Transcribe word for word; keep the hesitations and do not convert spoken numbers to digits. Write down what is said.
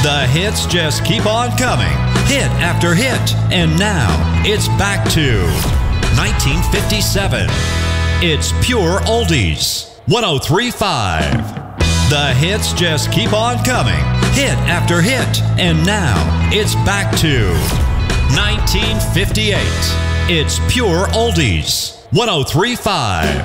The hits just keep on coming, hit after hit. And now, it's back to nineteen fifty-seven. It's Pure Oldies, one oh three point five. The hits just keep on coming, hit after hit. And now, it's back to nineteen fifty-eight. It's Pure Oldies, one oh three point five.